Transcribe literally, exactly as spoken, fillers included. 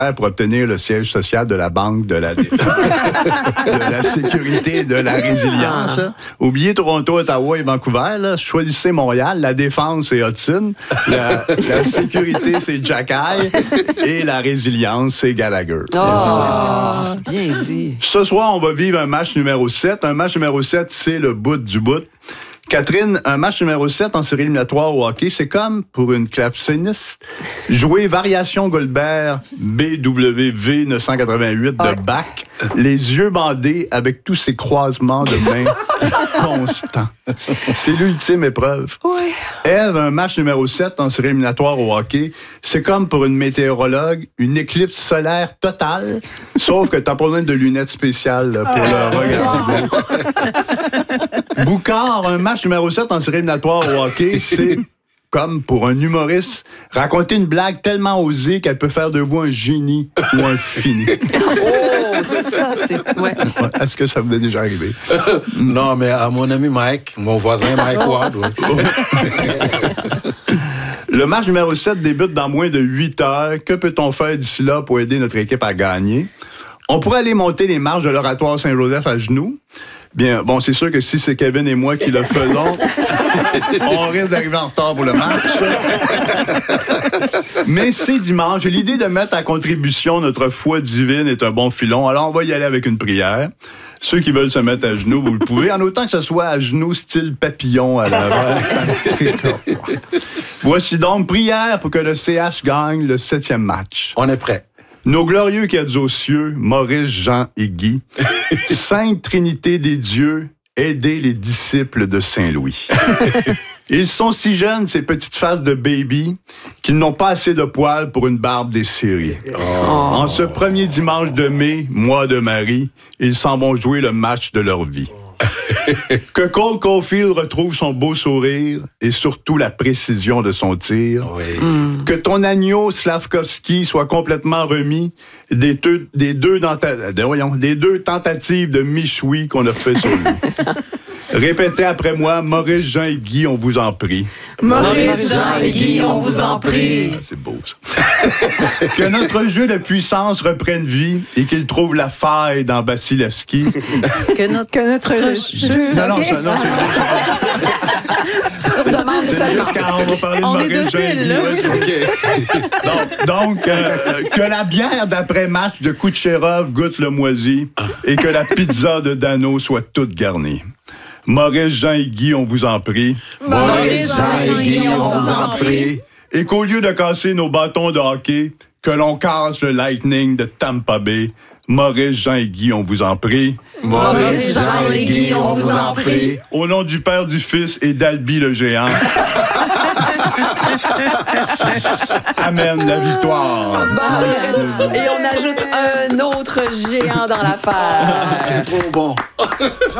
pour obtenir le siège social de la Banque de la, de la sécurité et de la résilience. Là. Oubliez Toronto, Ottawa et Vancouver. Là. Choisissez Montréal. La défense, c'est Hudson. La, la sécurité, c'est Jackay. Et la résilience, c'est Gallagher. Oh, bien dit. Ce soir, on va vivre un match numéro sept. Un match numéro sept, c'est le bout du bout. Catherine, un match numéro sept en série éliminatoire au hockey, c'est comme, pour une claveciniste, jouer Variation Goldberg B W V neuf cent quatre-vingt-huit de Bach, les yeux bandés avec tous ces croisements de mains constants. C'est l'ultime épreuve. Oui. Ève, un match numéro sept en série éliminatoire au hockey, c'est comme pour une météorologue, une éclipse solaire totale, sauf que t'as pas besoin de lunettes spéciales là, pour le regarder. Boucard, un match numéro sept en série éliminatoire au hockey, c'est comme pour un humoriste, raconter une blague tellement osée qu'elle peut faire de vous un génie ou un fini. Oh, ça, c'est... Ouais. Est-ce que ça vous est déjà arrivé? Non, mais à mon ami Mike, mon voisin Mike Ward. Ouais. Le match numéro sept débute dans moins de huit heures. Que peut-on faire d'ici là pour aider notre équipe à gagner? On pourrait aller monter les marches de l'Oratoire Saint-Joseph à genoux. Bien, bon, c'est sûr que si c'est Kevin et moi qui le faisons, on risque d'arriver en retard pour le match. Mais c'est dimanche. Et l'idée de mettre à contribution notre foi divine est un bon filon. Alors, on va y aller avec une prière. Ceux qui veulent se mettre à genoux, vous le pouvez, en autant que ce soit à genoux style papillon à l'avant. Voici donc prière pour que le C H gagne le septième match. On est prêt. Nos glorieux qui êtes aux cieux, Maurice, Jean et Guy, Sainte Trinité des dieux, aidez les disciples de Saint-Louis. Ils sont si jeunes, ces petites faces de baby, qu'ils n'ont pas assez de poils pour une barbe desserrée. Oh. En ce premier dimanche de mai, mois de Marie, ils s'en vont jouer le match de leur vie. Que Cole Caulfield retrouve son beau sourire et surtout la précision de son tir. Oui. Mm. Que ton agneau Slavkovski soit complètement remis des deux, des deux, denta- de, voyons, des deux tentatives de michoui qu'on a fait sur lui. Répétez après moi, Maurice, Jean et Guy, on vous en prie. Maurice, Jean et Guy, on vous en prie. Ah, c'est beau, ça. Que notre jeu de puissance reprenne vie et qu'il trouve la faille dans Vasilevski. Que notre, que notre jeu... Non, non, ça, non, c'est... Sur demande c'est seulement. juste quand on va parler de On Maurice, est Jean et Guy. là. Ouais, okay. Donc, donc euh, que la bière d'après-match de Kucherov goûte le moisi et que la pizza de Dano soit toute garnie. Maurice, Jean et Guy, on vous en prie. Maurice, Jean et Guy, on vous en prie. Et qu'au lieu de casser nos bâtons de hockey, que l'on casse le Lightning de Tampa Bay. Maurice, Jean et Guy, on vous en prie. Maurice, Jean et Guy, on vous en prie. Au nom du Père, du Fils et d'Albi le géant. Amen, la victoire. Bon, et on ajoute un autre géant dans l'affaire. Trop bon.